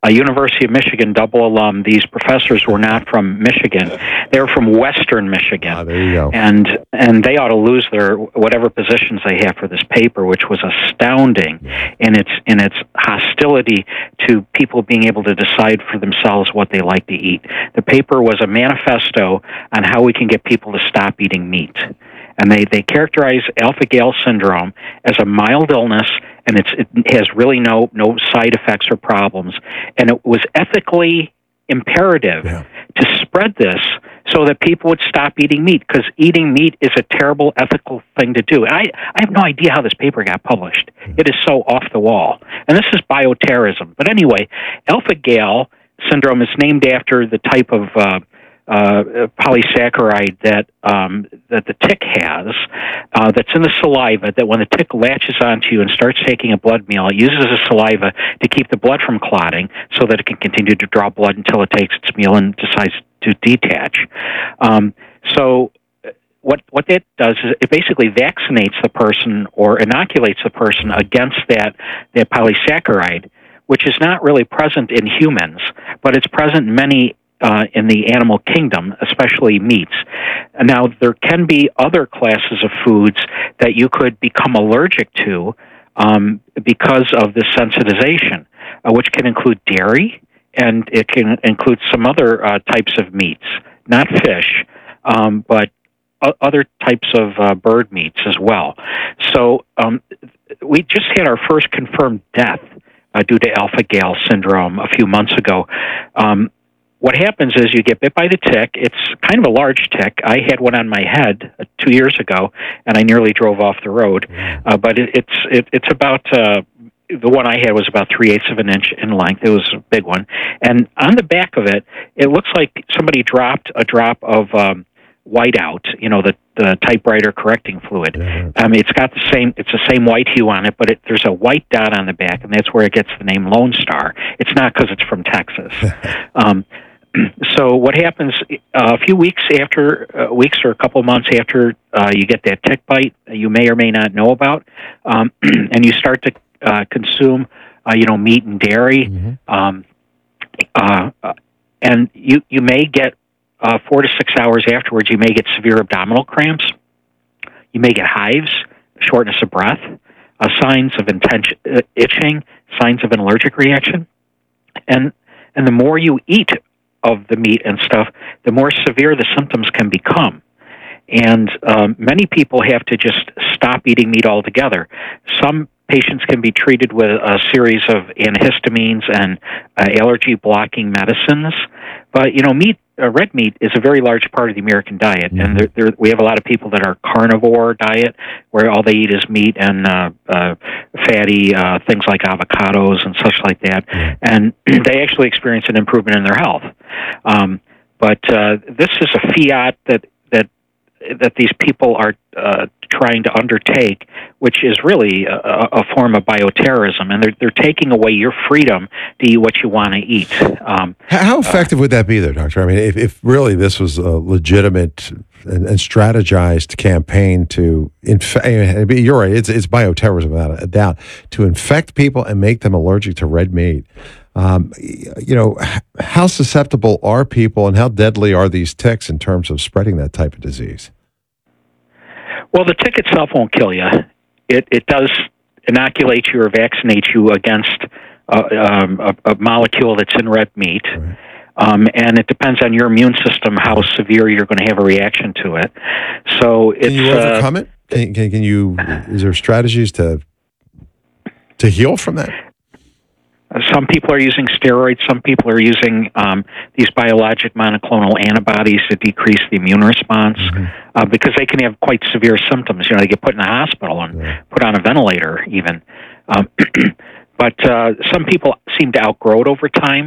a University of Michigan double alum. These professors were not from Michigan; they were from Western Michigan. There you go. And they ought to lose their whatever positions they have for this paper, which was astounding in its hostility to people being able to decide for themselves what they like to eat. The paper was a manifesto on how we can get people to stop eating meat. And they characterize alpha-gal syndrome as a mild illness, and it has really no side effects or problems. And it was ethically imperative to spread this so that people would stop eating meat, because eating meat is a terrible ethical thing to do. I have no idea how this paper got published. It is so off the wall. And this is bioterrorism. But anyway, alpha-gal syndrome is named after the type of polysaccharide that the tick has, that's in the saliva, that when the tick latches onto you and starts taking a blood meal, it uses the saliva to keep the blood from clotting so that it can continue to draw blood until it takes its meal and decides to detach. So what that does is it basically vaccinates the person or inoculates the person against that polysaccharide, which is not really present in humans, but it's present in many in the animal kingdom, especially meats. Now, there can be other classes of foods that you could become allergic to because of this sensitization, which can include dairy, and it can include some other types of meats, not fish, but other types of bird meats as well. So we just had our first confirmed death due to alpha-gal syndrome a few months ago. What happens is you get bit by the tick. It's kind of a large tick. I had one on my head 2 years ago, and I nearly drove off the road. But it's about the one I had was about 3/8 of an inch in length. It was a big one, and on the back of it, it looks like somebody dropped a drop of whiteout. You know, the typewriter correcting fluid. It's got the same white hue on it, but there's a white dot on the back, and that's where it gets the name Lone Star. It's not because it's from Texas. So what happens a few weeks or a couple of months after you get that tick bite, you may or may not know about, and you start to consume, meat and dairy, and you may get 4 to 6 hours afterwards, you may get severe abdominal cramps. You may get hives, shortness of breath, signs of intense itching, signs of an allergic reaction, and the more you eat of the meat and stuff, the more severe the symptoms can become. And many people have to just stop eating meat altogether. Some patients can be treated with a series of antihistamines and allergy-blocking medicines. But, red meat is a very large part of the American diet, and we have a lot of people that are carnivore diet, where all they eat is meat and fatty things like avocados and such like that, and they actually experience an improvement in their health. But this is a fiat that these people are trying to undertake, which is really a form of bioterrorism, and they're taking away your freedom to eat what you want to eat. How effective would that be, though, Doctor? I mean, if really this was a legitimate and strategized campaign to you're right, it's bioterrorism without a doubt, to infect people and make them allergic to red meat. How susceptible are people, and how deadly are these ticks in terms of spreading that type of disease? Well, the tick itself won't kill you. It does inoculate you or vaccinate you against a molecule that's in red meat. Right. And it depends on your immune system how severe you're going to have a reaction to it. So it's, can you overcome it? Can you? Is there strategies to heal from that? Some people are using steroids. Some people are using these biologic monoclonal antibodies to decrease the immune response because they can have quite severe symptoms. They get put in the hospital and put on a ventilator even. But some people seem to outgrow it over time.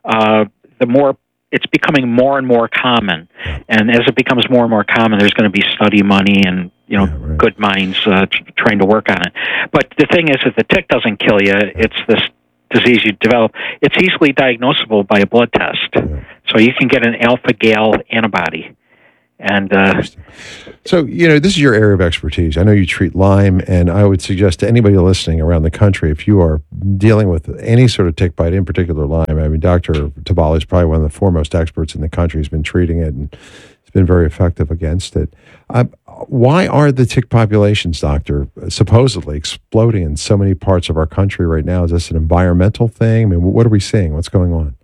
It's becoming more and more common. And as it becomes more and more common, there's going to be study money and good minds trying to work on it. But the thing is, if the tick doesn't kill you, it's this disease you develop. It's easily diagnosable by a blood test. So you can get an alpha-gal antibody. And Interesting. So, this is your area of expertise. I know you treat Lyme, and I would suggest to anybody listening around the country, if you are dealing with any sort of tick bite, in particular Lyme, I mean, Dr. Tabali is probably one of the foremost experts in the country. He's been treating it, and he's been very effective against it. Why are the tick populations, doctor, supposedly exploding in so many parts of our country right now? Is this an environmental thing? I mean, what are we seeing? What's going on?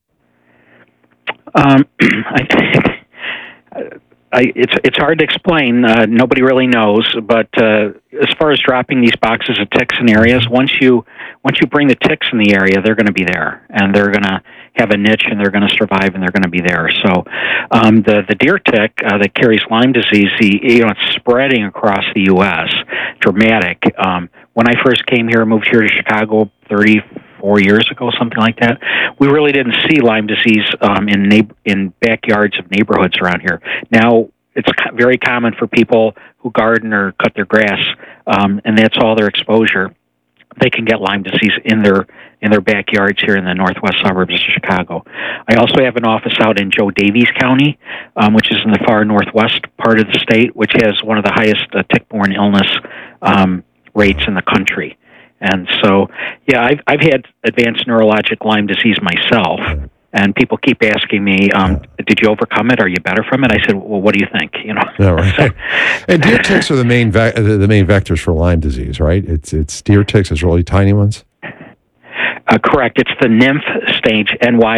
It's hard to explain. Nobody really knows. But as far as dropping these boxes of ticks in areas, once you bring the ticks in the area, they're going to be there, and they're going to have a niche, and they're going to survive, and they're going to be there. So the deer tick that carries Lyme disease, it's spreading across the U.S. Dramatic. When I first came here, moved here to Chicago 34 years ago, something like that, we really didn't see Lyme disease in backyards of neighborhoods around here. Now it's very common for people who garden or cut their grass, and that's all their exposure. They can get Lyme disease in their backyards here in the northwest suburbs of Chicago. I also have an office out in Joe Daviess County, which is in the far northwest part of the state, which has one of the highest tick-borne illness rates in the country. And so, yeah, I've had advanced neurologic Lyme disease myself, and people keep asking me, "Did you overcome it? Are you better from it?" I said, "Well, what do you think?" Yeah, right. And deer ticks are the main vectors for Lyme disease, right? It's deer ticks, it's really tiny ones. Correct. It's the nymph stage,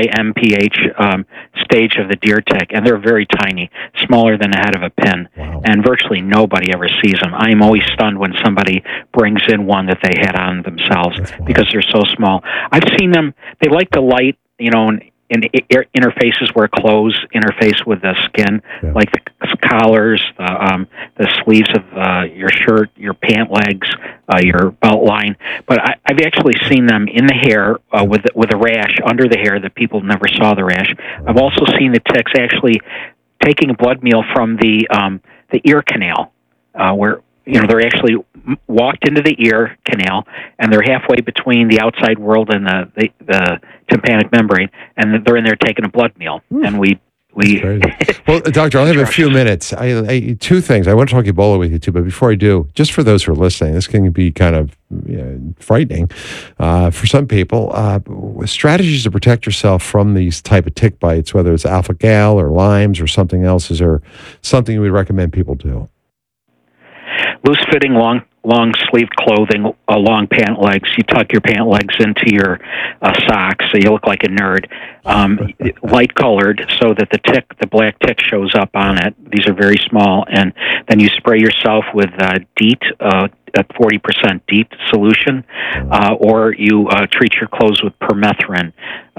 NYMPH stage of the deer tick, and they're very tiny, smaller than the head of a pin, and virtually nobody ever sees them. I am always stunned when somebody brings in one that they had on themselves because they're so small. I've seen them. They like the light, in interfaces where clothes interface with the skin, like the collars, the sleeves of your shirt, your pant legs, your belt line. But I've actually seen them in the hair with a rash under the hair that people never saw the rash. I've also seen the ticks actually taking a blood meal from the ear canal, where they're actually walked into the ear canal, and they're halfway between the outside world and the tympanic membrane, and they're in there taking a blood meal. And we well, doctor, I'll have a few minutes. I two things. I want to talk Ebola with you too, but before I do, just for those who are listening, this can be kind of frightening for some people. Strategies to protect yourself from these type of tick bites, whether it's alpha-gal or Lyme's or something else. Is there something you would recommend people do? Loose-fitting, long-sleeved clothing, long pant legs. You tuck your pant legs into your socks so you look like a nerd. Light-colored so that the black tick shows up on it. These are very small. And then you spray yourself with DEET, at 40% DEET solution, or you treat your clothes with permethrin,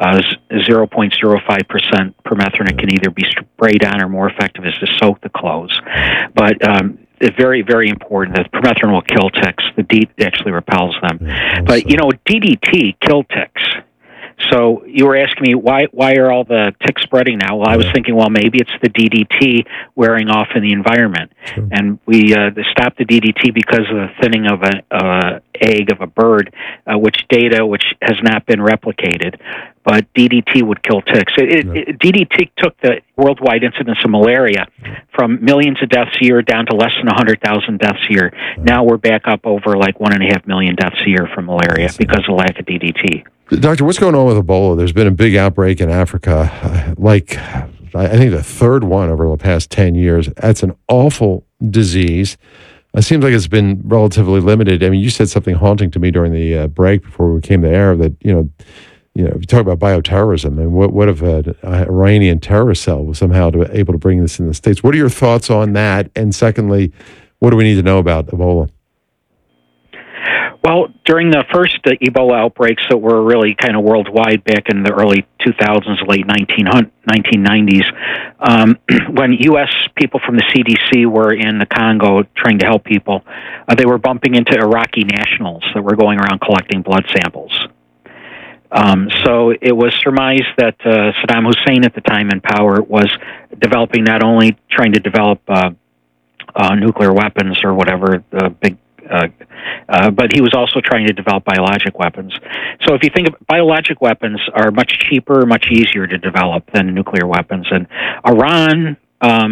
0.05% permethrin. It can either be sprayed on or more effective is to soak the clothes. But it's very, very important that permethrin will kill ticks. The DEET actually repels them. But, DDT kill ticks. So you were asking me, why are all the ticks spreading now? Well, I was thinking, well, maybe it's the DDT wearing off in the environment. Sure. And we stopped the DDT because of the thinning of an egg of a bird, which has not been replicated. But DDT would kill ticks. DDT took the worldwide incidence of malaria from millions of deaths a year down to less than 100,000 deaths a year. Now we're back up over like 1.5 million deaths a year from malaria because of lack of DDT. Doctor, what's going on with Ebola? There's been a big outbreak in Africa, I think the third one over the past 10 years. That's an awful disease. It seems like it's been relatively limited. I mean, you said something haunting to me during the break before we came to air that, if you talk about bioterrorism, and what if an Iranian terrorist cell was somehow able to bring this in the States? What are your thoughts on that? And secondly, what do we need to know about Ebola? Well, during the first Ebola outbreaks that were really kind of worldwide back in the early 2000s, late 1990s, when U.S. people from the CDC were in the Congo trying to help people, they were bumping into Iraqi nationals that were going around collecting blood samples. So it was surmised that Saddam Hussein at the time in power was developing, not only trying to develop nuclear weapons or whatever, but he was also trying to develop biologic weapons. So if you think of biologic weapons are much cheaper, much easier to develop than nuclear weapons. And Iran,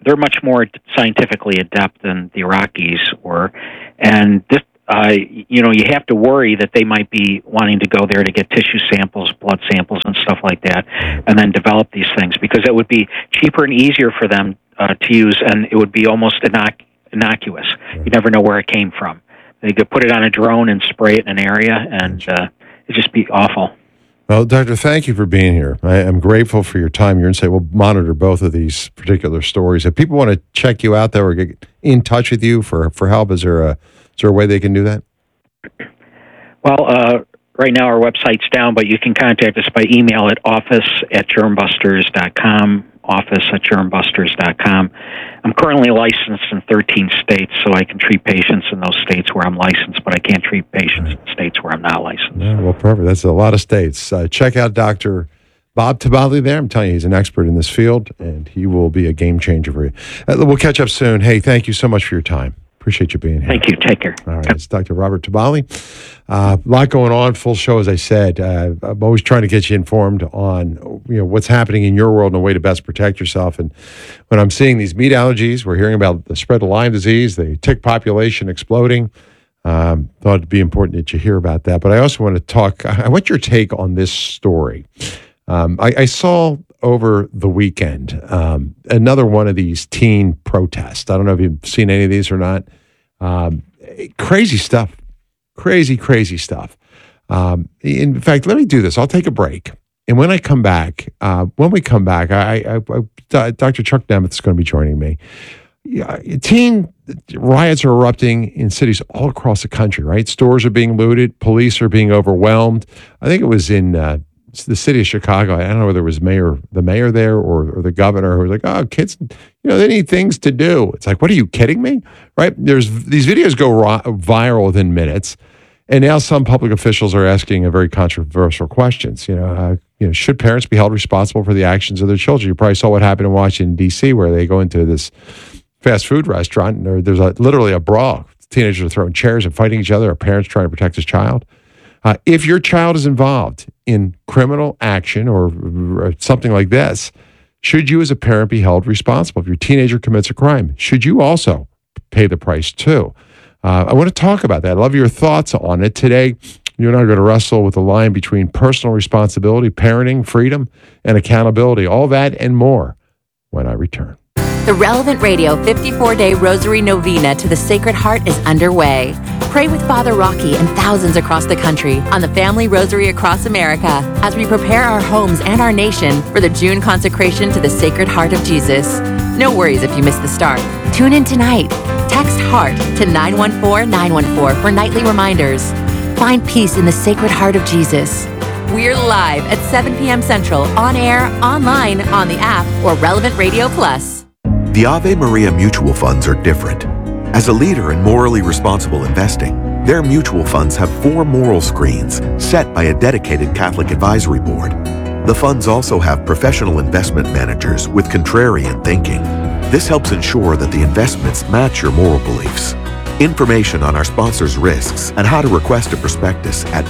they're much more scientifically adept than the Iraqis were, and this. You have to worry that they might be wanting to go there to get tissue samples, blood samples, and stuff like that, and then develop these things, because it would be cheaper and easier for them to use, and it would be almost innocuous. You never know where it came from. They could put it on a drone and spray it in an area, and it'd just be awful. Well, Doctor, thank you for being here. I am grateful for your time, your insight. We'll monitor both of these particular stories. If people want to check you out, there or get in touch with you for help, is there a way they can do that? Well, right now our website's down, but you can contact us by email at office@germbusters.com, office@germbusters.com. I'm currently licensed in 13 states, so I can treat patients in those states where I'm licensed, but I can't treat patients in states where I'm not licensed. Yeah, well, perfect. That's a lot of states. Check out Dr. Bob Tabali there. I'm telling you, he's an expert in this field, and he will be a game changer for you. We'll catch up soon. Hey, thank you so much for your time. Appreciate you being here. Thank you. Take care. All right. It's Dr. Robert Tabali. A lot going on. Full show, as I said. I'm always trying to get you informed on what's happening in your world and a way to best protect yourself. And when I'm seeing these meat allergies, we're hearing about the spread of Lyme disease, the tick population exploding. Thought it'd be important that you hear about that. But I also want to talk. I want your take on this story. I saw over the weekend another one of these teen protests. I don't know if you've seen any of these or not. Crazy stuff. Crazy stuff. In fact, let me do this. I'll take a break. And when we come back, Dr. Chuck Nemeth is going to be joining me. Teen riots are erupting in cities all across the country, right? Stores are being looted. Police are being overwhelmed. I think it was in the city of Chicago. I don't know whether it was the mayor there or the governor who was like, oh, kids, they need things to do. It's like, what are you kidding me? Right? These videos go viral within minutes. And now some public officials are asking a very controversial questions. Should parents be held responsible for the actions of their children? You probably saw what happened in Washington, D.C., where they go into this fast food restaurant and there's literally a brawl. Teenagers are throwing chairs and fighting each other. A parent's trying to protect his child. If your child is involved in criminal action or something like this, should you as a parent be held responsible? If your teenager commits a crime, should you also pay the price too? I want to talk about that. I love your thoughts on it. Today, you and I are going to wrestle with the line between personal responsibility, parenting, freedom, and accountability. All that and more when I return. The Relevant Radio 54-Day Rosary Novena to the Sacred Heart is underway. Pray with Father Rocky and thousands across the country on the Family Rosary across America as we prepare our homes and our nation for the June consecration to the Sacred Heart of Jesus. No worries if you miss the start. Tune in tonight. Text HEART to 914-914 for nightly reminders. Find peace in the Sacred Heart of Jesus. We're live at 7 p.m. Central, on air, online, on the app, or Relevant Radio Plus. The Ave Maria mutual funds are different. As a leader in morally responsible investing, their mutual funds have 4 moral screens set by a dedicated Catholic advisory board. The funds also have professional investment managers with contrarian thinking. This helps ensure that the investments match your moral beliefs. Information on our sponsors' risks and how to request a prospectus at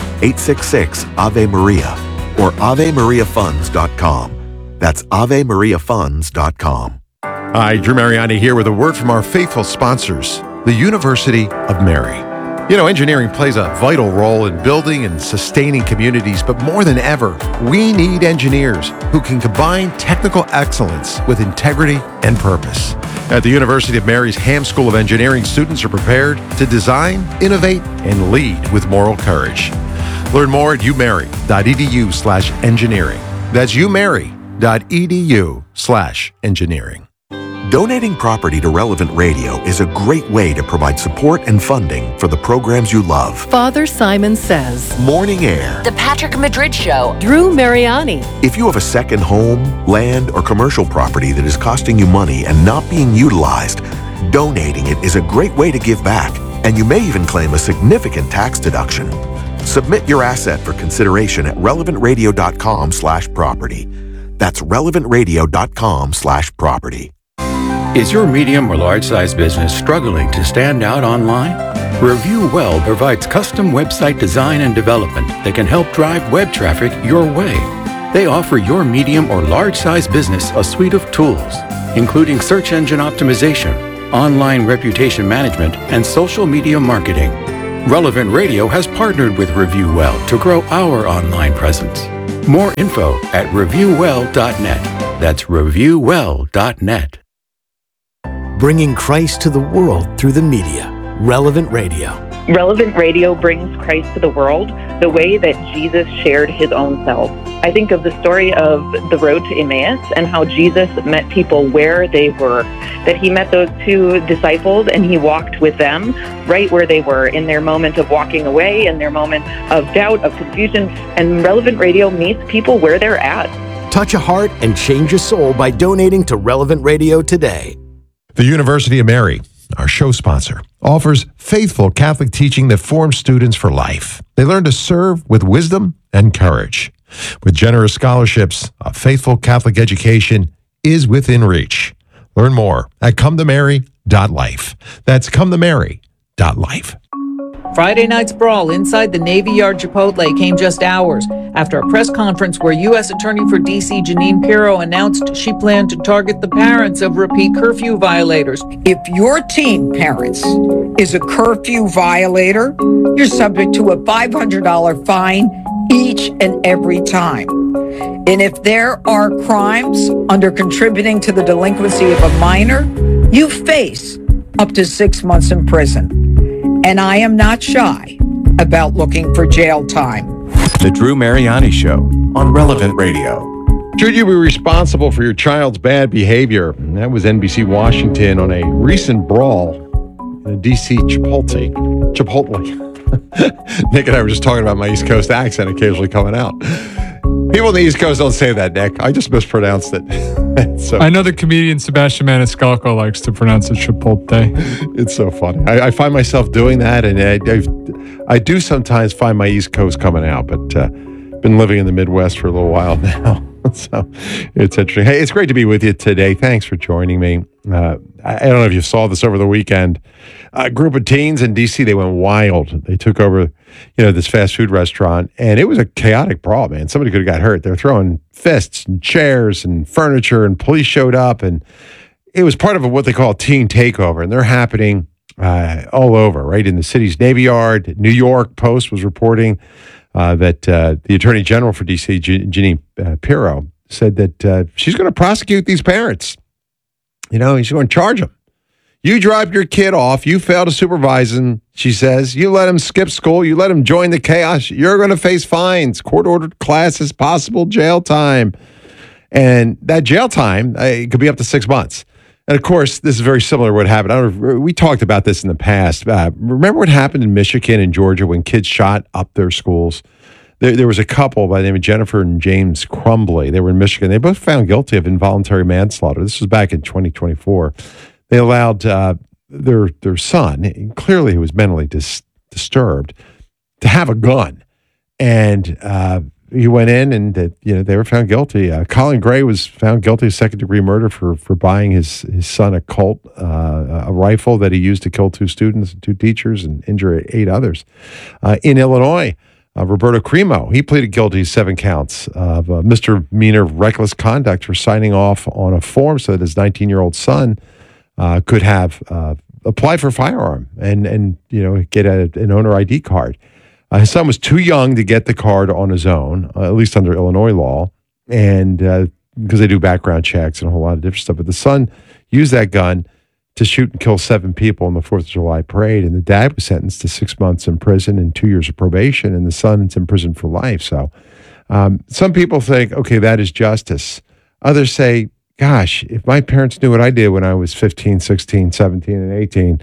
1-866-AVE-MARIA or AveMariaFunds.com. That's AveMariaFunds.com. Hi, Drew Mariani here with a word from our faithful sponsors, the University of Mary. Engineering plays a vital role in building and sustaining communities, but more than ever, we need engineers who can combine technical excellence with integrity and purpose. At the University of Mary's Ham School of Engineering, students are prepared to design, innovate, and lead with moral courage. Learn more at umary.edu/engineering. That's umary.edu/engineering. Donating property to Relevant Radio is a great way to provide support and funding for the programs you love. Father Simon Says, Morning Air, The Patrick Madrid Show, Drew Mariani. If you have a second home, land, or commercial property that is costing you money and not being utilized, donating it is a great way to give back, and you may even claim a significant tax deduction. Submit your asset for consideration at relevantradio.com/property. That's relevantradio.com/property. Is your medium or large-size business struggling to stand out online? Review Well provides custom website design and development that can help drive web traffic your way. They offer your medium or large-size business a suite of tools. including search engine optimization, online reputation management, and social media marketing. Relevant Radio has partnered with ReviewWell to grow our online presence. More info at reviewwell.net. That's reviewwell.net. Bringing Christ to the world through the media. Relevant Radio. Relevant Radio brings Christ to the world the way that Jesus shared his own self. I think of the story of the road to Emmaus and how Jesus met people where they were, that he met those two disciples and he walked with them right where they were in their moment of walking away, in their moment of doubt, of confusion. And Relevant Radio meets people where they're at. Touch a heart and change a soul by donating to Relevant Radio today. The University of Mary, our show sponsor, offers faithful Catholic teaching that forms students for life. They learn to serve with wisdom and courage. With generous scholarships, a faithful Catholic education is within reach. Learn more at cometomary.life. That's cometomary.life. Friday night's brawl inside the Navy Yard Chipotle came just hours after a press conference where U.S. Attorney for D.C. Jeanine Pirro announced she planned to target the parents of repeat curfew violators. If your teen, parents, is a curfew violator, you're subject to a $500 fine each and every time. And if there are crimes under contributing to the delinquency of a minor, you face up to 6 months in prison. And I am not shy about looking for jail time. The Drew Mariani Show on Relevant Radio. Should you be responsible for your child's bad behavior? And that was NBC Washington on a recent brawl in a D.C. Chipotle. Nick and I were just talking about my East Coast accent occasionally coming out. People in the East Coast don't say that, Nick. I just mispronounced it. So, I know the comedian Sebastian Maniscalco likes to pronounce it Chipotle. It's so funny. I find myself doing that, and I do sometimes find my East Coast coming out, but been living in the Midwest for a little while now. So it's interesting. Hey, it's great to be with you today. Thanks for joining me. I don't know if you saw this over the weekend. A group of teens in D.C., they went wild. They took over, this fast food restaurant, and it was a chaotic brawl, man. Somebody could have got hurt. They're throwing fists and chairs and furniture, and police showed up, and it was part of what they call a teen takeover, and they're happening all over, right? In the city's Navy Yard. New York Post was reporting that the Attorney General for D.C., Jeanine Pirro, said that she's going to prosecute these parents. She's going to charge them. You dropped your kid off. You failed to supervise him, she says. You let him skip school. You let him join the chaos. You're going to face fines, court-ordered classes, possible jail time. And that jail time, it could be up to 6 months. And, of course, this is very similar to what happened. We talked about this in the past. Remember what happened in Michigan and Georgia when kids shot up their schools? There was a couple by the name of Jennifer and James Crumbly. They were in Michigan. They both found guilty of involuntary manslaughter. This was back in 2024. They allowed their son, clearly he was mentally disturbed, to have a gun. And he went in and they were found guilty. Colin Gray was found guilty of second-degree murder for buying his son a Colt, a rifle that he used to kill 2 students and 2 teachers and injure 8 others. In Illinois, Roberto Crimo, he pleaded guilty to 7 counts of misdemeanor reckless conduct for signing off on a form so that his 19-year-old son could have apply for a firearm and get an owner ID card. His son was too young to get the card on his own, at least under Illinois law, and because they do background checks and a whole lot of different stuff. But the son used that gun to shoot and kill 7 people in the 4th of July parade, and the dad was sentenced to 6 months in prison and 2 years of probation, and the son's in prison for life. So some people think, okay, that is justice. Others say, gosh, if my parents knew what I did when I was 15, 16, 17, and 18,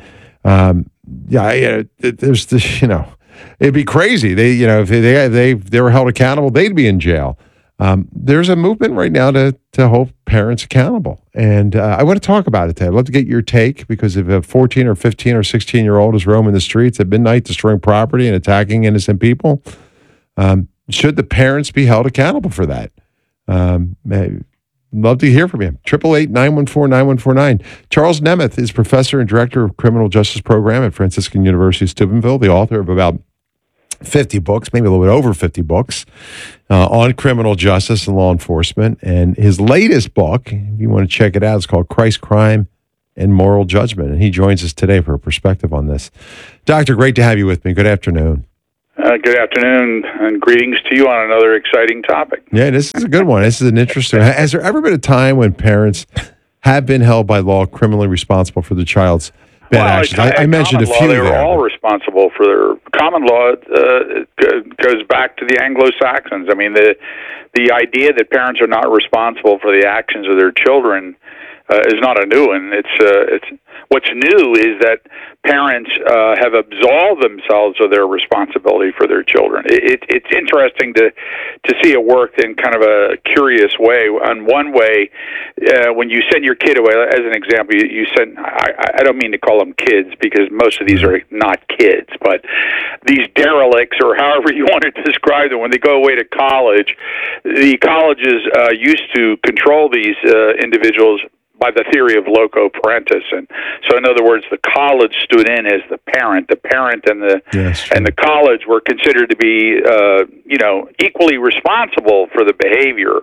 there's this, it'd be crazy. They, if they were held accountable, they'd be in jail. There's a movement right now to hold parents accountable. And I want to talk about it today. I'd love to get your take, because if a 14 or 15 or 16-year-old is roaming the streets at midnight, destroying property and attacking innocent people, should the parents be held accountable for that? Love to hear from you. 888-914-9149. Charles Nemeth is professor and director of criminal justice program at Franciscan University Steubenville, the author of about 50 books, maybe a little bit over 50 books on criminal justice and law enforcement. And his latest book, if you want to check it out, it's called Christ, Crime, and Moral Judgment. And he joins us today for a perspective on this. Doctor, great to have you with me. Good afternoon. Good afternoon, and greetings to you on another exciting topic. Yeah, this is a good one. This is an interesting. Has there ever been a time when parents have been held by law criminally responsible for the child's bad actions? I mentioned a few. They were all responsible for their common law. Goes back to the Anglo-Saxons. I mean, the idea that parents are not responsible for the actions of their children is not a new one. It's what's new is that parents have absolved themselves of their responsibility for their children. It's interesting to see it work in kind of a curious way. On one way, when you send your kid away, as an example, you send. I don't mean to call them kids because most of these are not kids, but these derelicts or however you want to describe them, when they go away to college, the colleges used to control these individuals by the theory of loco parentis, and so in other words, the college stood in as the parent. The parent and the college were considered to be, equally responsible for the behavior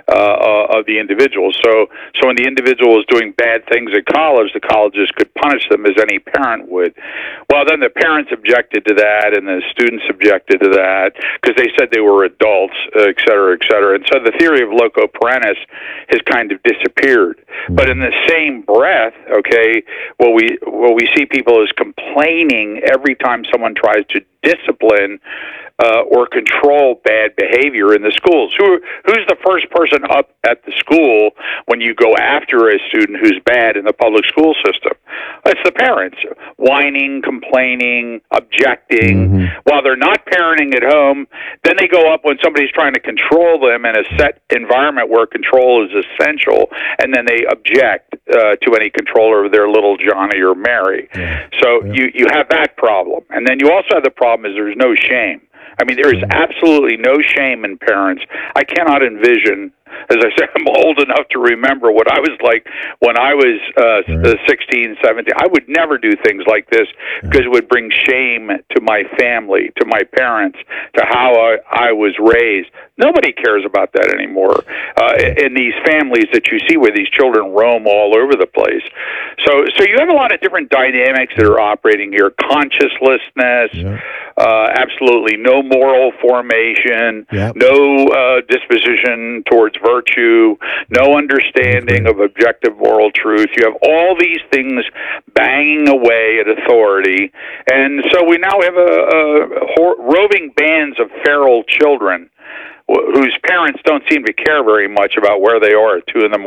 of the individual. So when the individual was doing bad things at college, the colleges could punish them as any parent would. Well, then the parents objected to that, and the students objected to that because they said they were adults, et cetera, et cetera. And so the theory of loco parentis has kind of disappeared. But in the same breath, okay, what we see people is complaining every time someone tries to discipline or control bad behavior in the schools. Who's the first person up at the school when you go after a student who's bad in the public school system? It's the parents, whining, complaining, objecting. While they're not parenting at home, then they go up when somebody's trying to control them in a set environment where control is essential, and then they object to any control over their little Johnny or Mary. So you have that problem. And then you also have the problem is there's no shame. I mean, there is absolutely no shame in parents. I cannot envision, as I said, I'm old enough to remember what I was like when I was 16, 17. I would never do things like this because it would bring shame to my family, to my parents, to how I was raised. Nobody cares about that anymore in these families that you see where these children roam all over the place. So you have a lot of different dynamics that are operating here. Consciencelessness, absolutely no moral formation, no disposition towards virtue, no understanding of objective moral truth. You have all these things banging away at authority, and so we now have roving bands of feral children whose parents don't seem to care very much about where they are at 2 a.m.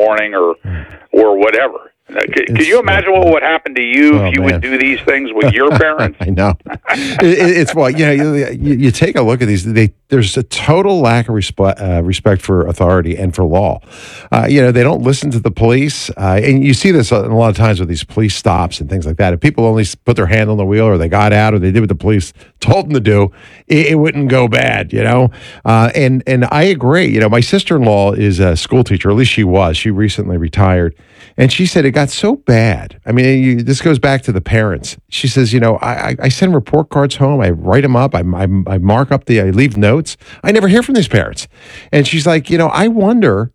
or whatever. Could you imagine what would happen to you if you would do these things with your parents? I know. It's you take a look at these. There's a total lack of respect for authority and for law. They don't listen to the police, and you see this a lot of times with these police stops and things like that. If people only put their hand on the wheel, or they got out, or they did what the police told them to do, it wouldn't go bad. And I agree. My sister-in-law is a school teacher. At least she was. She recently retired. And she said it got so bad. I mean, this goes back to the parents. She says, I send report cards home. I write them up. I mark up I leave notes. I never hear from these parents. And she's like, I wonder,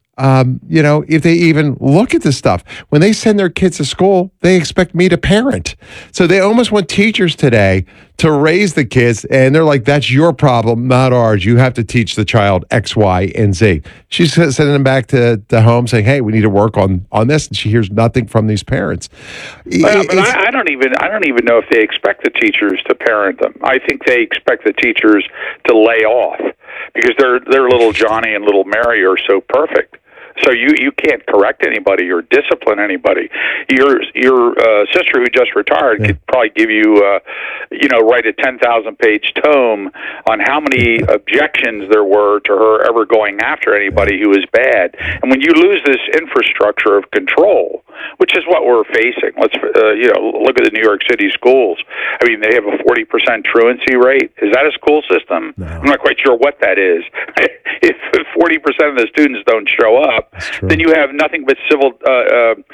if they even look at this stuff. When they send their kids to school, they expect me to parent. So they almost want teachers today to raise the kids, and they're like, that's your problem, not ours. You have to teach the child X, Y, and Z. She's sending them back to home saying, hey, we need to work on this, and she hears nothing from these parents. But I don't even know if they expect the teachers to parent them. I think they expect the teachers to lay off because their little Johnny and little Mary are so perfect. So you can't correct anybody or discipline anybody. Your sister who just retired could probably give you, write a 10,000-page tome on how many objections there were to her ever going after anybody who was bad. And when you lose this infrastructure of control, which is what we're facing, let's look at the New York City schools. I mean, they have a 40% truancy rate. Is that a school system? No. I'm not quite sure what that is. If 40% of the students don't show up, then you have nothing but civil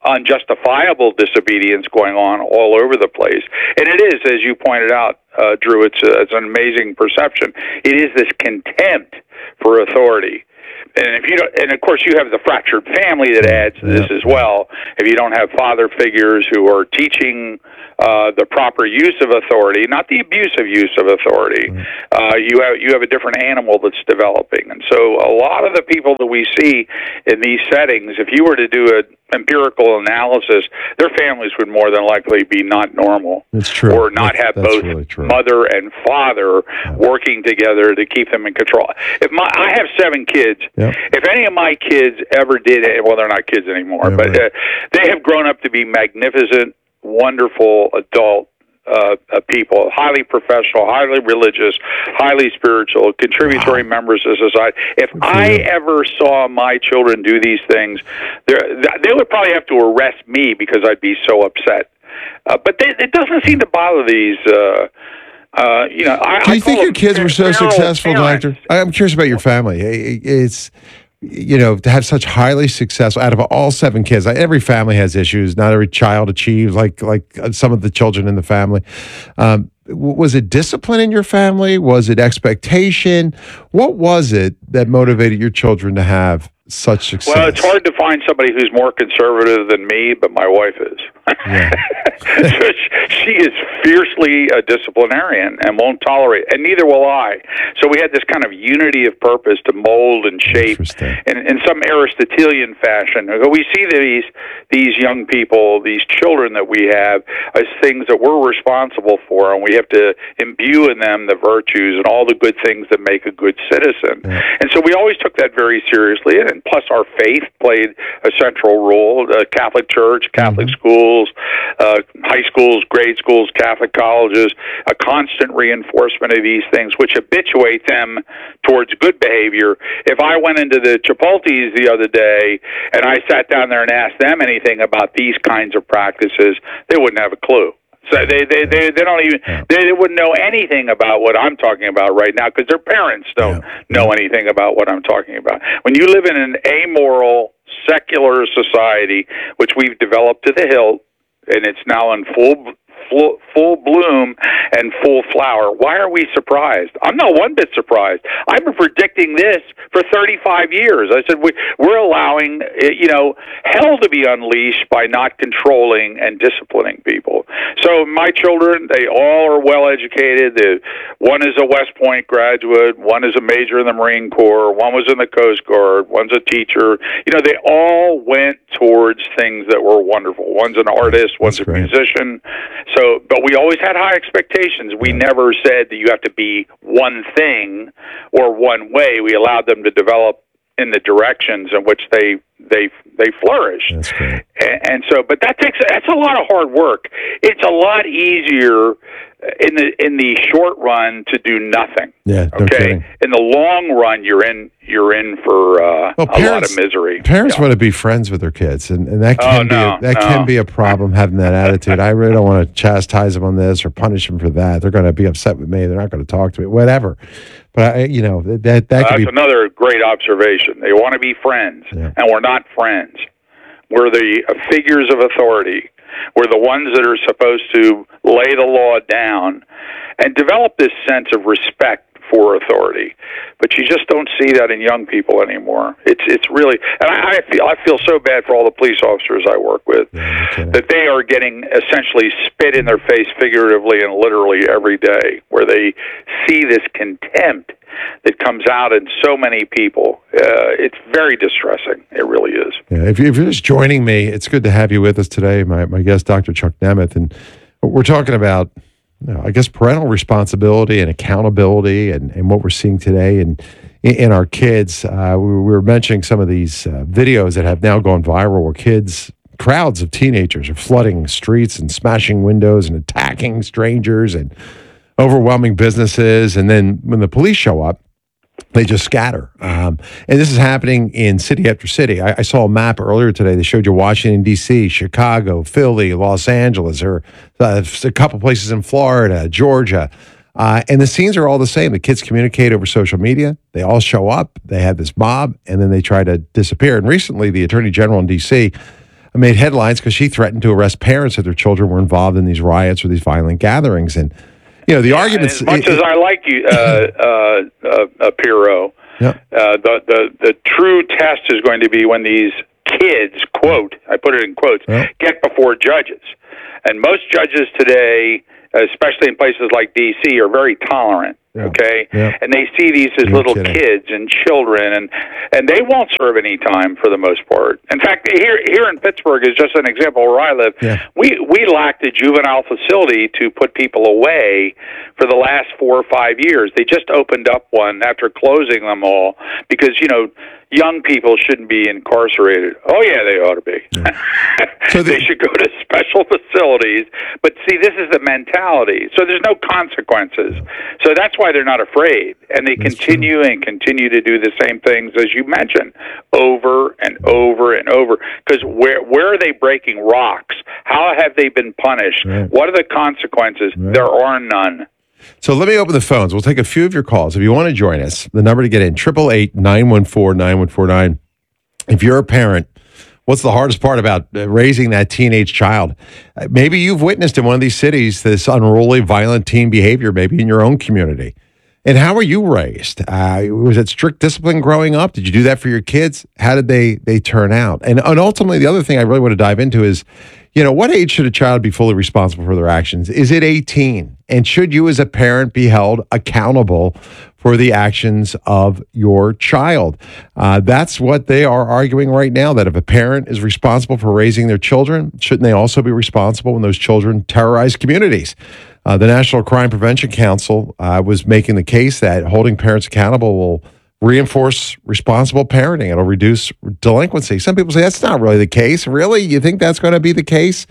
unjustifiable disobedience going on all over the place. And it is, as you pointed out, Drew, it's an amazing perception. It is this contempt for authority. And if you don't, and of course you have the fractured family that adds to this as well. If you don't have father figures who are teaching the proper use of authority, not the abusive use of authority, you have a different animal that's developing. And so a lot of the people that we see in these settings, if you were to do an empirical analysis, their families would more than likely be not normal. It's true. Or not have both really mother and father working together to keep them in control. I have 7 kids. If any of my kids ever did it, well, they're not kids anymore, but they have grown up to be magnificent, wonderful adult people, highly professional, highly religious, highly spiritual, contributory members of society. If I ever saw my children do these things, they would probably have to arrest me because I'd be so upset. But it doesn't seem to bother these. Do you think your kids were so successful, Doctor? I'm curious about your family. It's, to have such highly successful, out of all 7 kids, every family has issues. Not every child achieves like some of the children in the family. Was it discipline in your family? Was it expectation? What was it that motivated your children to have such success? Well, it's hard to find somebody who's more conservative than me, but my wife is. She is fiercely a disciplinarian and won't tolerate, and neither will I. So we had this kind of unity of purpose to mold and shape in some Aristotelian fashion. We see these young people, these children that we have, as things that we're responsible for, and we have to imbue in them the virtues and all the good things that make a good citizen. And so we always took that very seriously, and plus our faith played a central role. The Catholic Church, Catholic schools, high schools, grade schools, Catholic colleges, a constant reinforcement of these things, which habituate them towards good behavior. If I went into the Chipotle's the other day and I sat down there and asked them anything about these kinds of practices, they wouldn't have a clue. So they don't even they wouldn't know anything about what I'm talking about right now because their parents don't know anything about what I'm talking about. When you live in an amoral, secular society, which we've developed to the hilt, and it's now in full bloom and full flower. Why are we surprised? I'm not one bit surprised. I've been predicting this for 35 years. I said we're allowing hell to be unleashed by not controlling and disciplining people. So my children, they all are well educated. One is a West Point graduate. One is a major in the Marine Corps. One was in the Coast Guard. One's a teacher. They all went towards things that were wonderful. One's an artist. One's a musician. So, but we always had high expectations. We never said that you have to be one thing or one way. We allowed them to develop in the directions in which they flourish. That's great. And so, but that's a lot of hard work. It's a lot easier in the short run to do nothing. Yeah. No kidding. In the long run, you're in for a lot of misery. Parents want to be friends with their kids, and that can be a problem. Having that attitude, I really don't want to chastise them on this or punish them for that. They're going to be upset with me. They're not going to talk to me. Whatever. But that could be another great observation. They want to be friends, and we're not friends. We're the figures of authority. We're the ones that are supposed to lay the law down and develop this sense of respect for authority. But you just don't see that in young people anymore. It's really, and I feel so bad for all the police officers I work with, that they are getting essentially spit in their face figuratively and literally every day, where they see this contempt that comes out in so many people. It's very distressing. It really is. Yeah, if you're just joining me, it's good to have you with us today. My guest, Dr. Chuck Nemeth, and we're talking about, I guess, parental responsibility and accountability and what we're seeing today in our kids. We were mentioning some of these videos that have now gone viral where crowds of teenagers are flooding streets and smashing windows and attacking strangers and overwhelming businesses. And then when the police show up, they just scatter. And this is happening in city after city. I saw a map earlier today that showed you Washington, D.C., Chicago, Philly, Los Angeles, or a couple places in Florida, Georgia. And the scenes are all the same. The kids communicate over social media. They all show up. They have this mob, and then they try to disappear. And recently, the Attorney General in D.C. made headlines because she threatened to arrest parents if their children were involved in these riots or these violent gatherings. And, the arguments... As much as I like you, Piero, the true test is going to be when these kids, quote, I put it in quotes, get before judges. And most judges today, especially in places like D.C., are very tolerant. Okay, and they see these as little kids and children, and they won't serve any time for the most part. In fact, here in Pittsburgh is just an example where I live. We lacked a juvenile facility to put people away for the last 4 or 5 years. They just opened up one after closing them all because young people shouldn't be incarcerated. Oh yeah, they ought to be. So they should go to special facilities. But see, this is the mentality. So there's no consequences. So that's why they're not afraid, and they continue to do the same things as you mentioned, over and over and over. Because where are they breaking rocks? How have they been punished? What are the consequences? There are none. So let me open the phones. We'll take a few of your calls. If you want to join us, the number to get in, 888-914-9149. If you're a parent, what's the hardest part about raising that teenage child? Maybe you've witnessed in one of these cities this unruly, violent teen behavior, maybe in your own community. And how were you raised? Was it strict discipline growing up? Did you do that for your kids? How did they turn out? And ultimately, the other thing I really want to dive into is, what age should a child be fully responsible for their actions? Is it 18? And should you as a parent be held accountable for the actions of your child? That's what they are arguing right now, that if a parent is responsible for raising their children, shouldn't they also be responsible when those children terrorize communities? The National Crime Prevention Council was making the case that holding parents accountable will reinforce responsible parenting. It'll reduce delinquency. Some people say that's not really the case. Really? You think that's going to be the case?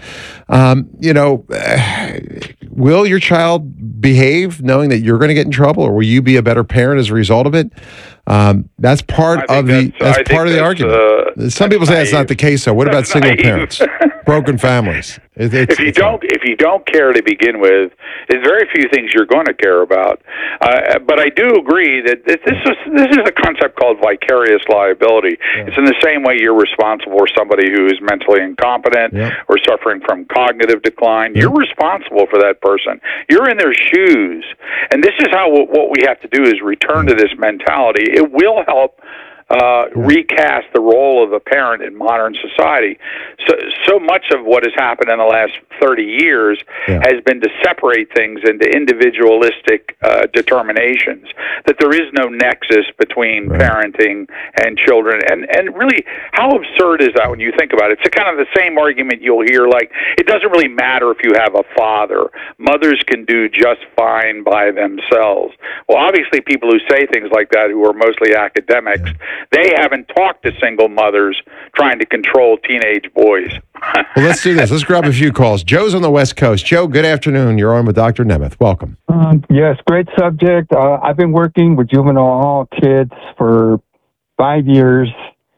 Will your child behave knowing that you're going to get in trouble, or will you be a better parent as a result of it? That's part of the argument. Some people say that's not the case. So what about single parents, broken families? If you don't care to begin with, there's very few things you're going to care about. But I do agree that this is a concept called vicarious liability. It's in the same way you're responsible for somebody who is mentally incompetent or suffering from cognitive decline. You're responsible for that person. You're in their shoes, and this is how what we have to do is return to this mentality. It will help recast the role of a parent in modern society. So much of what has happened in the last 30 years has been to separate things into individualistic determinations, that there is no nexus between parenting and children. And really, how absurd is that when you think about it? It's kind of the same argument you'll hear, like, it doesn't really matter if you have a father. Mothers can do just fine by themselves. Well, obviously, people who say things like that, who are mostly academics, they haven't talked to single mothers trying to control teenage boys. Well, let's do this. Let's grab a few calls. Joe's on the West Coast. Joe, good afternoon. You're on with Dr. Nemeth. Welcome. Yes, great subject. I've been working with juvenile hall kids for 5 years,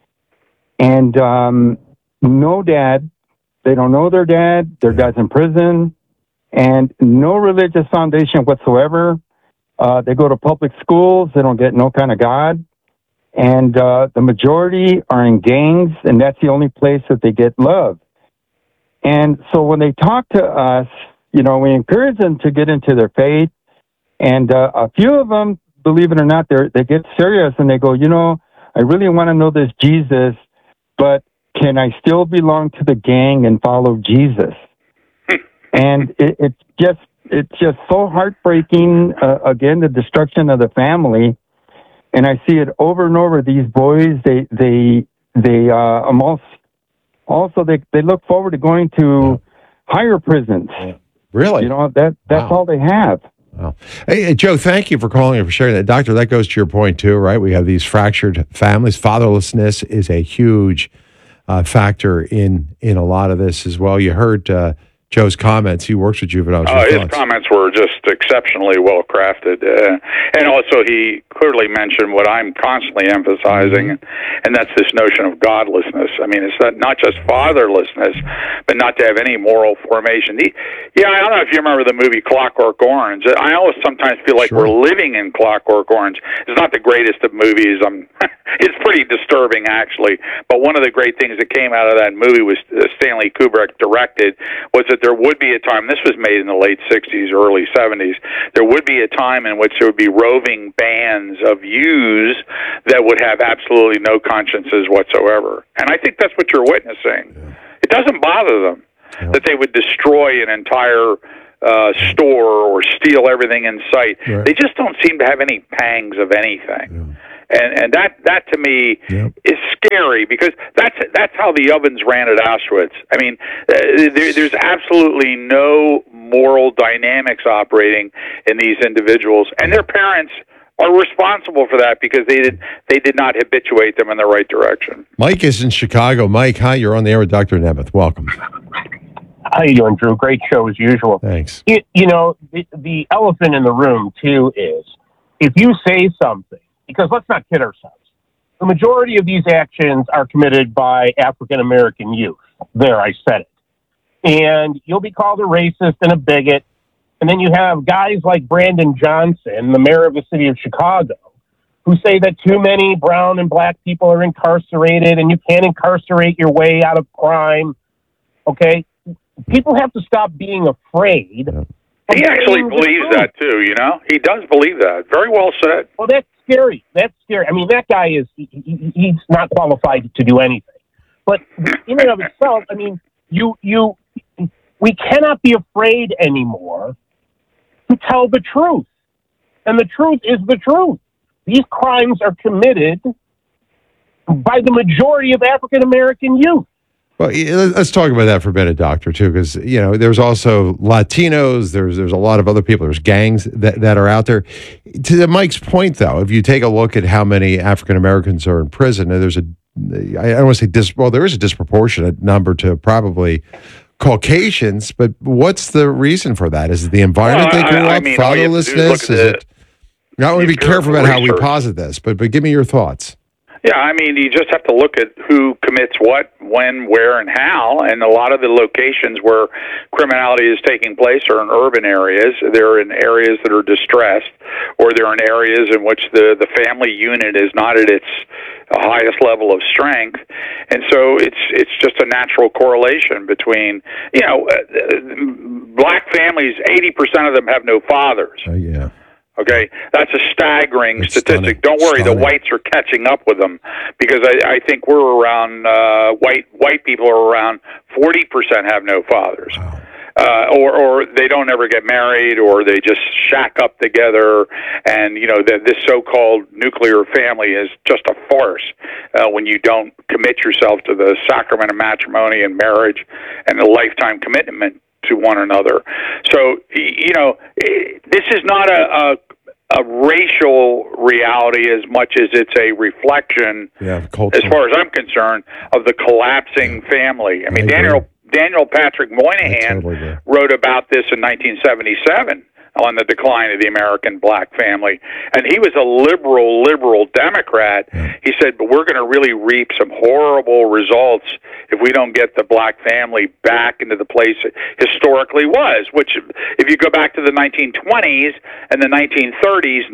and no dad. They don't know their dad. Their dad's in prison, and no religious foundation whatsoever. They go to public schools. They don't get no kind of God. And the majority are in gangs, and that's the only place that they get love. And so when they talk to us, we encourage them to get into their faith. And a few of them, believe it or not, they get serious, and they go, I really want to know this Jesus, but can I still belong to the gang and follow Jesus? And it's just so heartbreaking, again, the destruction of the family. And I see it over and over. These boys, they almost also they look forward to going to higher prisons. Really? That's all they have. Wow. Hey, Joe, thank you for calling and for sharing that. Doctor, that goes to your point too, right? We have these fractured families. Fatherlessness is a huge factor in a lot of this as well. You heard Joe's comments. He works with juveniles. His comments were just exceptionally well crafted, and also he clearly mentioned what I'm constantly emphasizing, and that's this notion of godlessness. I mean, it's not just fatherlessness, but not to have any moral formation. I don't know if you remember the movie Clockwork Orange. I always sometimes feel like we're living in Clockwork Orange. It's not the greatest of movies. It's pretty disturbing, actually. But one of the great things that came out of that movie was Stanley Kubrick directed was that there would be a time, this was made in the late 60s, early 70s, there would be a time in which there would be roving bands of youths that would have absolutely no consciences whatsoever. And I think that's what you're witnessing. Yeah. It doesn't bother them that they would destroy an entire store or steal everything in sight. Right. They just don't seem to have any pangs of anything. Yeah. And that to me is scary, because that's how the ovens ran at Auschwitz. I mean, there's absolutely no moral dynamics operating in these individuals, and their parents are responsible for that because they did not habituate them in the right direction. Mike is in Chicago. Mike, hi, you're on the air with Dr. Nemeth. Welcome. How you doing, Drew? Great show as usual. Thanks. The elephant in the room, too, is if you say something, because let's not kid ourselves, the majority of these actions are committed by African-American youth. There, I said it. And you'll be called a racist and a bigot. And then you have guys like Brandon Johnson, the mayor of the city of Chicago, who say that too many brown and black people are incarcerated and you can't incarcerate your way out of crime. Okay? People have to stop being afraid. He actually believes that, too, He does believe that. Very well said. Well, that's scary. That's scary. I mean, that guy he's not qualified to do anything. But in and of itself, I mean, we cannot be afraid anymore to tell the truth. And the truth is the truth. These crimes are committed by the majority of African-American youth. Well, let's talk about that for a minute, Doctor, too, because, there's also Latinos, there's a lot of other people, there's gangs that are out there. To Mike's point, though, if you take a look at how many African Americans are in prison, and I don't want to say there is a disproportionate number to probably Caucasians, but what's the reason for that? Is it the environment they grew up, fatherlessness? Is it? I want to be careful about how we posit this, but give me your thoughts. Yeah, I mean, you just have to look at who commits what, when, where, and how. And a lot of the locations where criminality is taking place are in urban areas. They're in areas that are distressed, or they're in areas in which the family unit is not at its highest level of strength. And so it's just a natural correlation between, black families, 80% of them have no fathers. Oh, yeah. Okay, that's a staggering statistic. Don't worry, the whites are catching up with them, because I think we're around white people are around 40% have no fathers, or they don't ever get married, or they just shack up together, and this so-called nuclear family is just a farce when you don't commit yourself to the sacrament of matrimony and marriage and a lifetime commitment to one another. So, this is not a racial reality as much as it's a reflection, as far as I'm concerned, of the collapsing family. I mean, Daniel Patrick Moynihan wrote about this in 1977 on the decline of the American black family. And he was a liberal Democrat. He said, but we're going to really reap some horrible results if we don't get the black family back into the place it historically was, which, if you go back to the 1920s and the 1930s,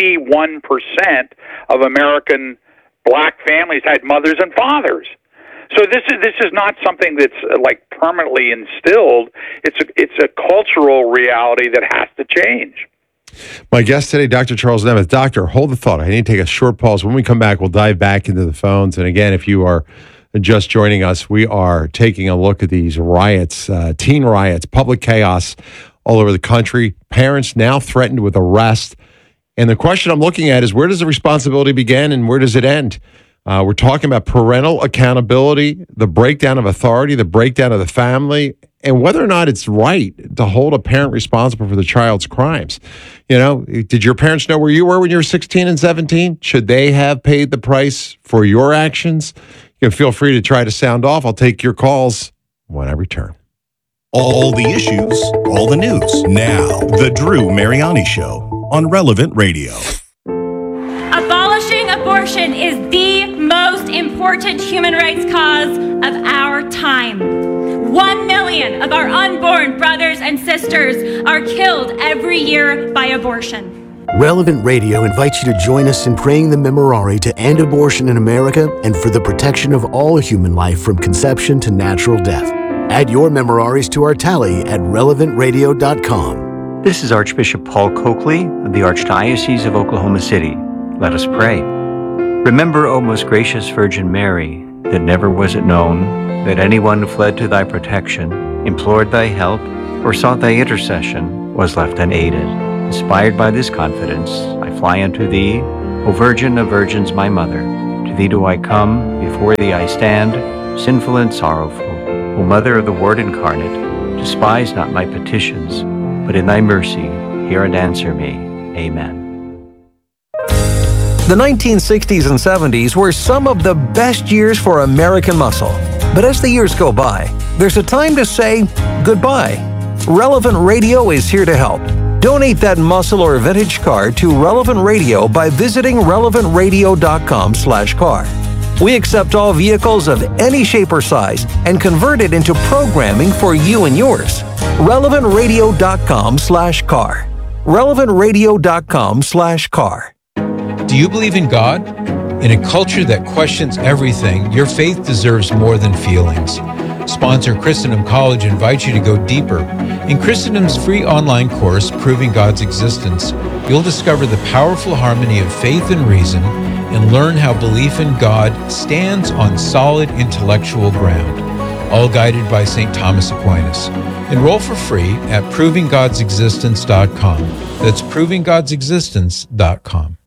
91% of American black families had mothers and fathers. So this is not something that's like permanently instilled. It's a cultural reality that has to change. My guest today, Dr. Charles Nemeth. Doctor, hold the thought. I need to take a short pause. When we come back, we'll dive back into the phones. And again, if you are just joining us, we are taking a look at these riots, teen riots, public chaos all over the country. Parents now threatened with arrest. And the question I'm looking at is, where does the responsibility begin and where does it end? We're talking about parental accountability, the breakdown of authority, the breakdown of the family, and whether or not it's right to hold a parent responsible for the child's crimes. Did your parents know where you were when you were 16 and 17? Should they have paid the price for your actions? You can feel free to try to sound off. I'll take your calls when I return. All the issues, all the news. Now, The Drew Mariani Show on Relevant Radio. Abolishing abortion is the most important human rights cause of our time. 1 million of our unborn brothers and sisters are killed every year by abortion. Relevant Radio invites you to join us in praying the Memorare to end abortion in America and for the protection of all human life from conception to natural death. Add your Memoraries to our tally at relevantradio.com. This is Archbishop Paul Coakley of the Archdiocese of Oklahoma City. Let us pray. Remember, O most gracious Virgin Mary, that never was it known that anyone who fled to thy protection, implored thy help, or sought thy intercession was left unaided. Inspired by this confidence, I fly unto thee, O Virgin of Virgins, my Mother. To thee do I come, before thee I stand, sinful and sorrowful. O Mother of the Word incarnate, despise not my petitions, but in thy mercy hear and answer me. Amen. The 1960s and 70s were some of the best years for American muscle. But as the years go by, there's a time to say goodbye. Relevant Radio is here to help. Donate that muscle or vintage car to Relevant Radio by visiting relevantradio.com/car. We accept all vehicles of any shape or size and convert it into programming for you and yours. relevantradio.com/car. relevantradio.com/car. Do you believe in God? In a culture that questions everything, your faith deserves more than feelings. Sponsor Christendom College invites you to go deeper. In Christendom's free online course, Proving God's Existence, you'll discover the powerful harmony of faith and reason and learn how belief in God stands on solid intellectual ground, all guided by St. Thomas Aquinas. Enroll for free at provinggodsexistence.com. That's provinggodsexistence.com.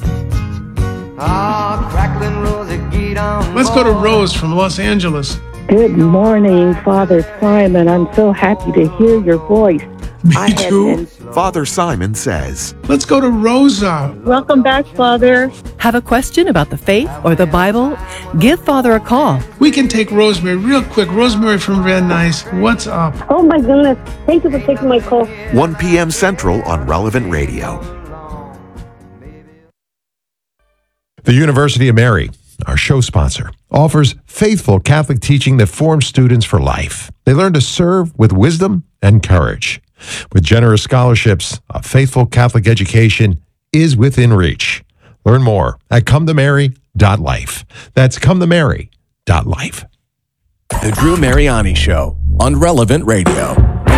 Let's go to Rose from Los Angeles. Good morning, Father Simon. I'm so happy to hear your voice. Me too. Father Simon says, Let's go to Rosa. Welcome back, Father. Have a question about the faith or the Bible? Give Father a call. We can take Rosemary real quick. Rosemary from Van Nuys, what's up? Oh my goodness. Thank you for taking my call. 1 p.m. Central on Relevant Radio. The University of Mary, our show sponsor, offers faithful Catholic teaching that forms students for life. They learn to serve with wisdom and courage. With generous scholarships, a faithful Catholic education is within reach. Learn more at cometomary.life. That's cometomary.life. The Drew Mariani Show on Relevant Radio.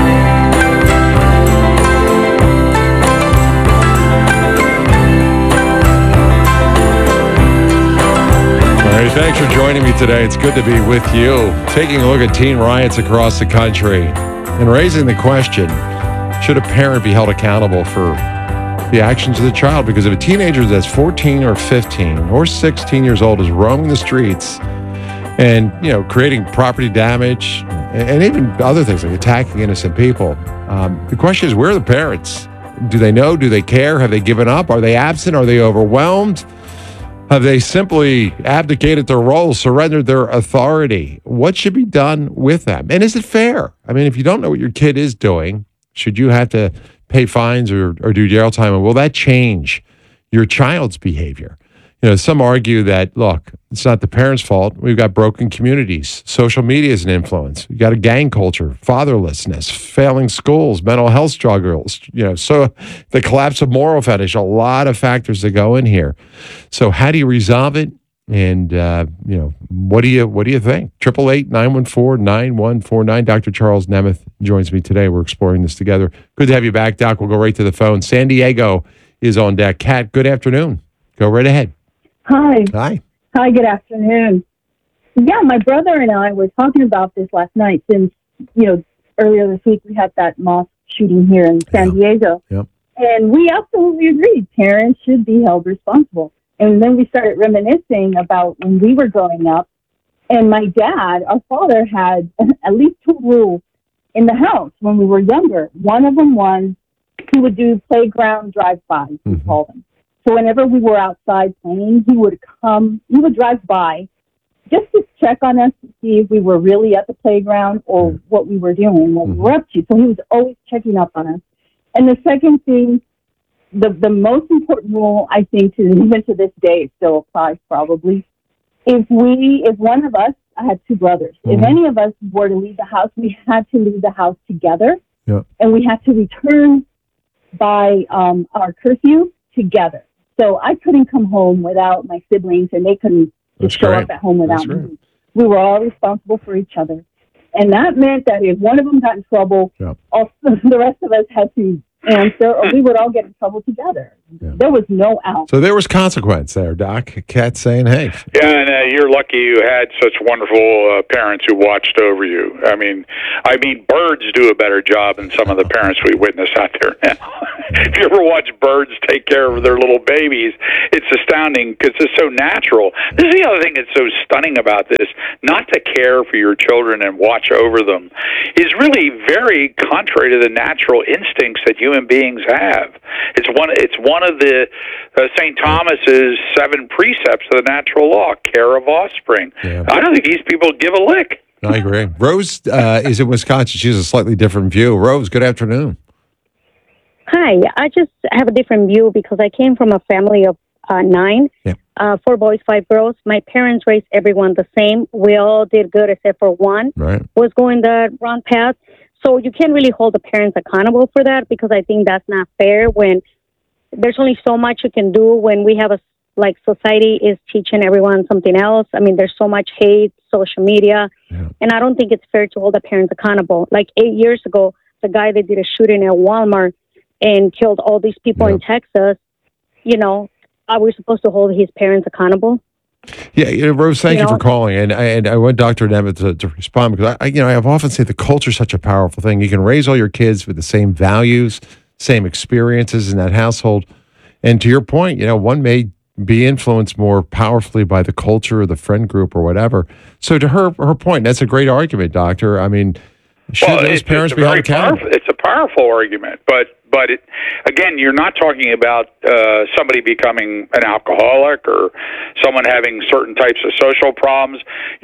All right, thanks for joining me today. It's good to be with you. Taking a look at teen riots across the country and raising the question, should a parent be held accountable for the actions of the child? Because if a teenager that's 14 or 15 or 16 years old is roaming the streets and, creating property damage and even other things like attacking innocent people, the question is, where are the parents? Do they know? Do they care? Have they given up? Are they absent? Are they overwhelmed? Have they simply abdicated their role, surrendered their authority? What should be done with them? And is it fair? I mean, if you don't know what your kid is doing, should you have to pay fines or do jail time? And will that change your child's behavior? Some argue that, look, it's not the parents' fault. We've got broken communities. Social media is an influence. We've got a gang culture, fatherlessness, failing schools, mental health struggles, so the collapse of moral fetish, a lot of factors that go in here. So how do you resolve it? And, what do you think? 888-914-9149. Dr. Charles Nemeth joins me today. We're exploring this together. Good to have you back, Doc. We'll go right to the phone. San Diego is on deck. Kat, good afternoon. Go right ahead. Hi. Hi. Hi, good afternoon. Yeah, my brother and I were talking about this last night since, earlier this week we had that mosque shooting here in San Diego. Yep. And we absolutely agreed parents should be held responsible. And then we started reminiscing about when we were growing up. And my dad, our father, had at least 2 rules in the house when we were younger. One of them was he would do playground drive-bys, we call them. So whenever we were outside playing, he would drive by just to check on us to see if we were really at the playground or what we were doing, what we were up to. So he was always checking up on us. And the second thing, the most important rule, I think, even to this day, still applies probably. If one of us, I had two brothers, if any of us were to leave the house, we had to leave the house together. Yeah. And we had to return by our curfew together. So I couldn't come home without my siblings, and they couldn't just show up at home without me. We were all responsible for each other. And that meant that if one of them got in trouble, all the rest of us had to answer, or we would all get in trouble together. There was no out. So there was consequence there, Doc. Kat saying, hey. Yeah, and you're lucky you had such wonderful parents who watched over you. I mean, birds do a better job than some of the parents we witness out there now. If you ever watch birds take care of their little babies, it's astounding because it's so natural. This is the other thing that's so stunning about this. Not to care for your children and watch over them is really very contrary to the natural instincts that human beings have. It's one of the St. Thomas's 7 precepts of the natural law: care of offspring. Yeah. I don't think these people give a lick. I agree. Rose is in Wisconsin. She has a slightly different view. Rose, good afternoon. Hi. I just have a different view because I came from a family of 9, 4 boys, 5 girls. My parents raised everyone the same. We all did good except for one was going the wrong path. So you can't really hold the parents accountable for that because I think that's not fair when there's only so much you can do when we have society is teaching everyone something else. I mean, there's so much hate, social media, and I don't think it's fair to hold the parents accountable. Like 8 years ago, the guy that did a shooting at Walmart and killed all these people in Texas, are we supposed to hold his parents accountable? Yeah, Rose, thank you for calling. And I want Dr. Nemeth to respond because I have often said the culture is such a powerful thing. You can raise all your kids with the same values, same experiences in that household. And to your point, one may be influenced more powerfully by the culture or the friend group or whatever. So to her point, that's a great argument, Doctor. I mean, should those parents be held accountable? It's a powerful argument, but again, you're not talking about somebody becoming an alcoholic or someone having certain types of social problems.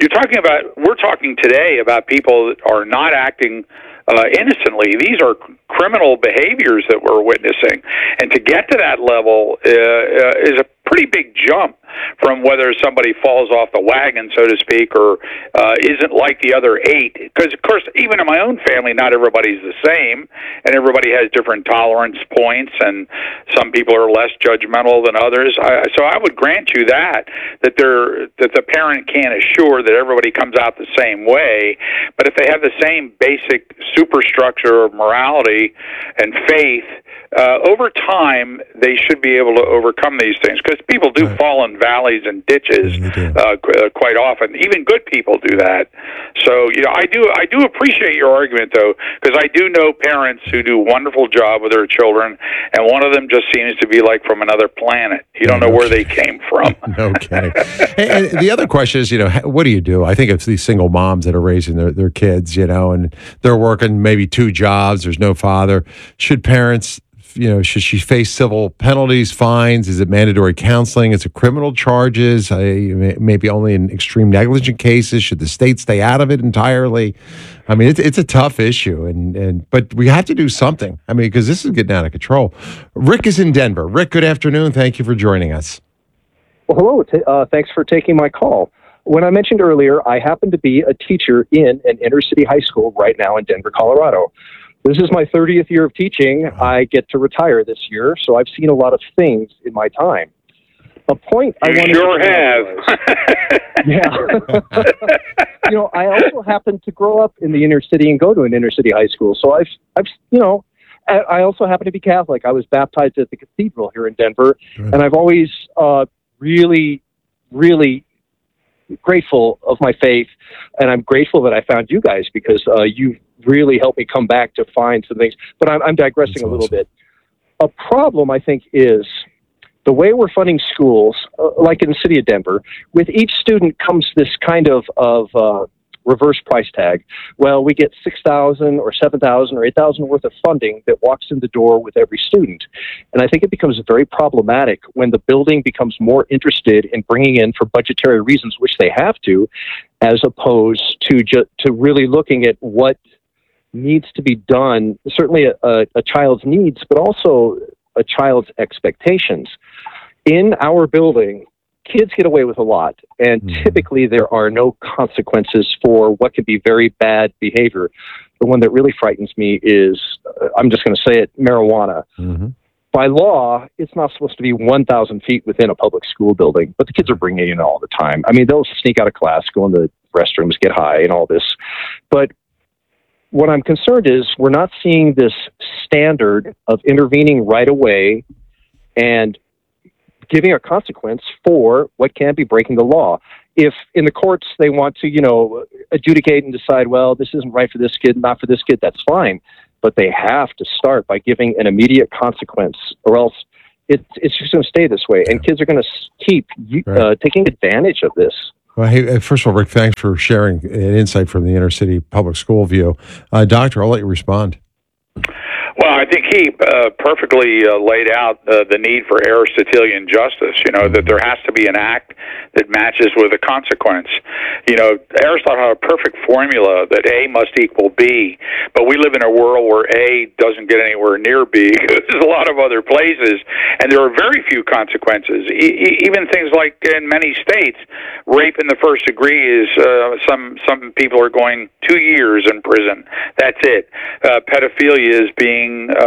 We're talking today about people that are not acting innocently. These are criminal behaviors that we're witnessing. And to get to that level is a pretty big jump from whether somebody falls off the wagon, so to speak, or isn't like the other 8. Because, of course, even in my own family, not everybody's the same, and everybody has different tolerance points, and some people are less judgmental than others. So I would grant you that the parent can't assure that everybody comes out the same way, but if they have the same basic superstructure of morality and faith, over time, they should be able to overcome these things because people do fall in valleys and ditches quite often. Even good people do that. So, I do appreciate your argument, though, because I do know parents who do a wonderful job with their children, and one of them just seems to be like from another planet. You don't know where they came from. No kidding. And the other question is, what do you do? I think it's these single moms that are raising their kids, and they're working maybe 2 jobs. There's no father. Should parents... should she face civil penalties, fines? Is it mandatory counseling? Is it criminal charges? Maybe only in extreme negligent cases. Should the state stay out of it entirely? I mean, it's a tough issue, but we have to do something. I mean, because this is getting out of control. Rick is in Denver. Rick, good afternoon. Thank you for joining us. Well, hello. Thanks for taking my call. When I mentioned earlier, I happen to be a teacher in an inner city high school right now in Denver, Colorado. This is my 30th year of teaching. I get to retire this year, so I've seen a lot of things in my time. A point I wanted to have. I also happen to grow up in the inner city and go to an inner city high school. So I also happen to be Catholic. I was baptized at the cathedral here in Denver, and I've always really, really grateful of my faith, and I'm grateful that I found you guys because you really helped me come back to find some things. But I'm digressing a little bit. A problem, I think, is the way we're funding schools, like in the city of Denver. With each student comes this kind of reverse price tag. Well, we get $6,000 or $7,000 or $8,000 worth of funding that walks in the door with every student. And I think it becomes very problematic when the building becomes more interested in bringing in, for budgetary reasons, which they have to, as opposed to really looking at what needs to be done, certainly a child's needs, but also a child's expectations. In our building, kids get away with a lot, and typically there are no consequences for what can be very bad behavior. The one that really frightens me is, I'm just going to say it, marijuana. By law, it's not supposed to be 1,000 feet within a public school building, but the kids are bringing it in all the time. I mean, they'll sneak out of class, go in the restrooms, get high, and all this. But what I'm concerned is we're not seeing this standard of intervening right away and giving a consequence for what can be breaking the law. If in the courts they want to, adjudicate and decide, well, this isn't right for this kid, not for this kid, that's fine. But they have to start by giving an immediate consequence, or else it's just going to stay this way. And kids are going to keep taking advantage of this. Well, hey, first of all, Rick, thanks for sharing an insight from the inner city public school view. Doctor, I'll let you respond. Well, I think he perfectly laid out the need for Aristotelian justice, that there has to be an act that matches with a consequence. Aristotle had a perfect formula that A must equal B, but we live in a world where A doesn't get anywhere near B. There's a lot of other places, and there are very few consequences. Even things like in many states, rape in the first degree is, some people are going 2 years in prison. That's it. Pedophilia is being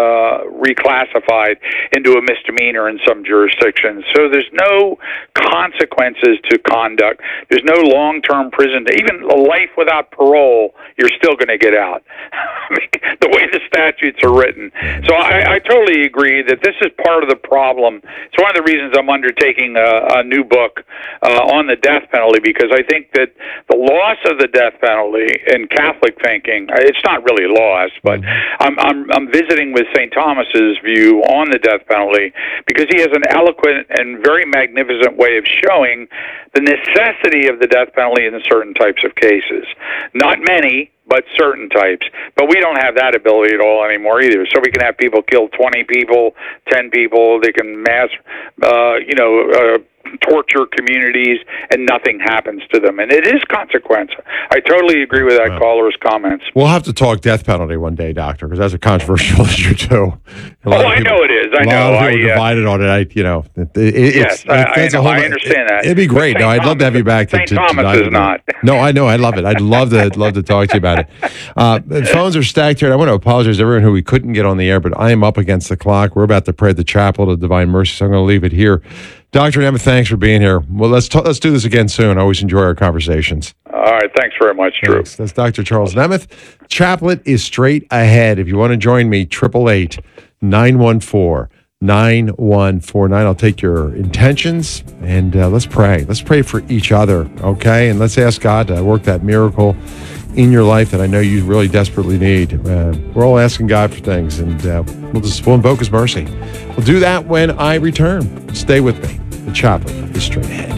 reclassified into a misdemeanor in some jurisdictions. So there's no consequences to conduct. There's no long-term prison. Even a life without parole, you're still going to get out. The way the statutes are written. So I totally agree that this is part of the problem. It's one of the reasons I'm undertaking a new book on the death penalty, because I think that the loss of the death penalty in Catholic thinking, it's not really lost, but I'm visiting with St. Thomas's view on the death penalty, because he has an eloquent and very magnificent way of showing the necessity of the death penalty in certain types of cases. Not many, but certain types. But we don't have that ability at all anymore either. So we can have people kill 20 people, 10 people. They can mass, torture communities, and nothing happens to them. And it is consequence. I totally agree with that caller's comments. We'll have to talk death penalty one day, Doctor, because that's a controversial issue too. I know it is. I know. A lot of people divided on it. I understand that. It'd be great. No, I'd love to have you back. St. Thomas is not. No, I know. I love it. I'd love to talk to you about it. Phones are stacked here. And I want to apologize to everyone who we couldn't get on the air, but I am up against the clock. We're about to pray at the Chapel of Divine Mercy, so I'm going to leave it here. Dr. Nemeth, thanks for being here. Well, let's do this again soon. I always enjoy our conversations. All right. Thanks very much, Drew. Thanks. That's Dr. Charles Nemeth. Chaplet is straight ahead. If you want to join me, 888-914-9149. I'll take your intentions, and let's pray. Let's pray for each other, okay? And let's ask God to work that miracle in your life that I know you really desperately need. We're all asking God for things, and we'll invoke His mercy. We'll do that when I return. Stay with me. The Chaplet is straight ahead.